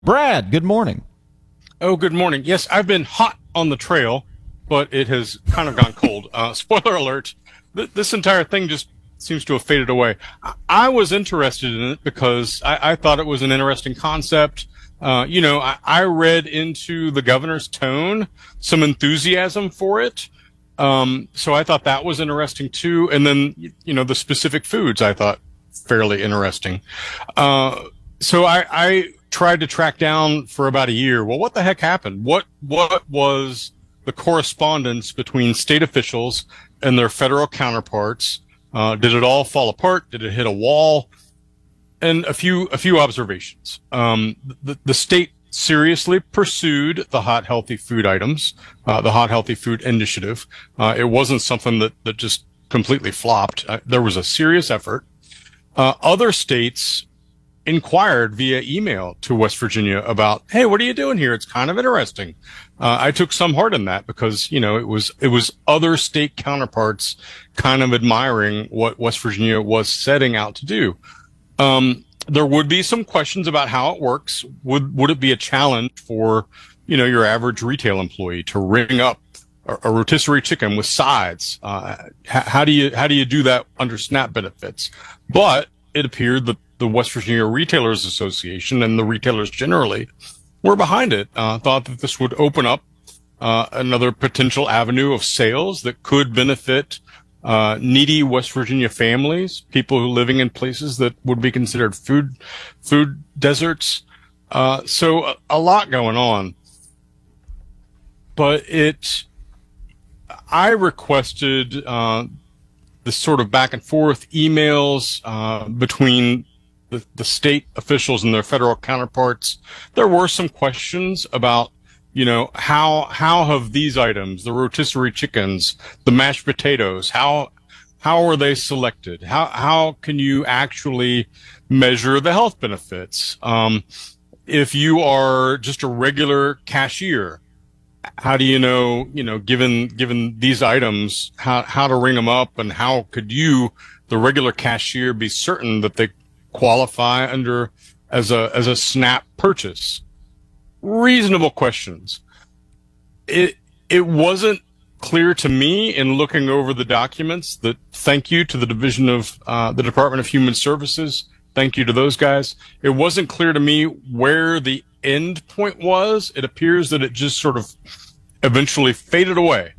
Brad, good morning. Oh, good morning. Yes, I've been hot on the trail, but it has kind of gone cold. Spoiler alert, this entire thing just seems to have faded away. I was interested in it because I thought it was an interesting concept. I read into the governor's tone some enthusiasm for it. So I thought that was interesting too. And then, the specific foods I thought fairly interesting. So I tried to track down for about a year. Well, what the heck happened? What was the correspondence between state officials and their federal counterparts? Did it all fall apart? Did it hit a wall? And a few observations. The state seriously pursued the hot, healthy food items, the hot, healthy food initiative. It wasn't something that just completely flopped. There was a serious effort. Other states inquired via email to West Virginia about, hey, what are you doing here? It's kind of interesting. I took some heart in that because, it was other state counterparts kind of admiring what West Virginia was setting out to do. There would be some questions about how it works. Would it be a challenge for, your average retail employee to ring up a rotisserie chicken with sides? How do you do that under SNAP benefits? But it appeared that the West Virginia Retailers Association and the retailers generally were behind it, thought that this would open up another potential avenue of sales that could benefit needy West Virginia families, people who living in places that would be considered food deserts. So a lot going on. But I requested this sort of back and forth emails between the state officials and their federal counterparts. There were some questions about, how have these items, the rotisserie chickens, the mashed potatoes, how are they selected? How can you actually measure the health benefits? If you are just a regular cashier, how do you know, given these items, how to ring them up, and how could you, the regular cashier, be certain that they qualify as a SNAP purchase? Reasonable questions. It wasn't clear to me in looking over the documents that, thank you to the division of the Department of Human Services. Thank you to those guys. It wasn't clear to me where the end point was. It appears that it just sort of eventually faded away.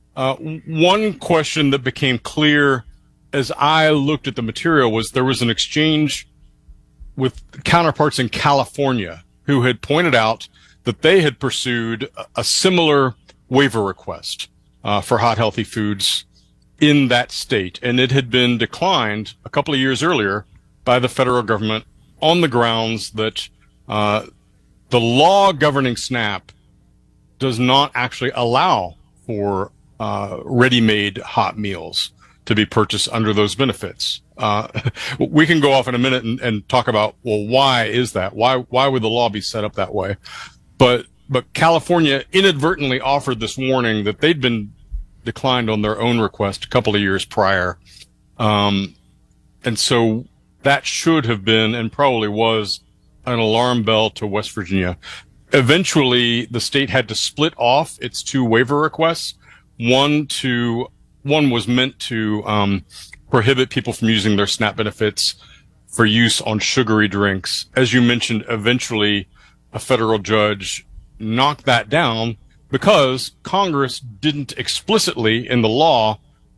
One question that became clear as I looked at the material was there was an exchange with counterparts in California who had pointed out that they had pursued a similar waiver request for hot, healthy foods in that state. And it had been declined a couple of years earlier by the federal government on the grounds that the law governing SNAP does not actually allow for ready-made hot meals to be purchased under those benefits. We can go off in a minute and talk about, well, why is that? Why would the law be set up that way? But California inadvertently offered this warning that they'd been declined on their own request a couple of years prior. And so that should have been, and probably was, an alarm bell to West Virginia. Eventually, the state had to split off its two waiver requests. One was meant to prohibit people from using their SNAP benefits for use on sugary drinks. As you mentioned, eventually a federal judge knocked that down because Congress didn't explicitly in the law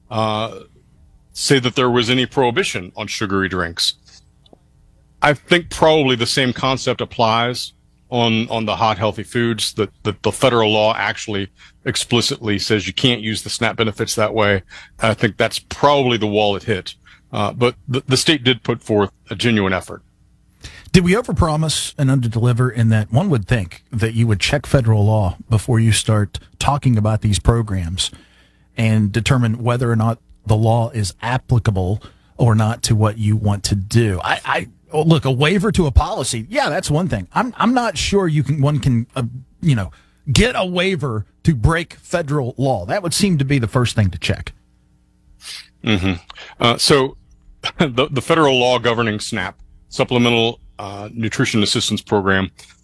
say that there was any prohibition on sugary drinks. I think probably the same concept applies on the hot, healthy foods, that the federal law actually explicitly says you can't use the SNAP benefits that way. I think that's probably the wall it hit. But the state did put forth a genuine effort. Did we overpromise and underdeliver in that one would think that you would check federal law before you start talking about these programs and determine whether or not the law is applicable or not to what you want to do? Look, a waiver to a policy, yeah, that's one thing. I'm not sure one can get a waiver to break federal law. That would seem to be the first thing to check. Mm-hmm. So the federal law governing SNAP, Supplemental Nutrition Assistance Program,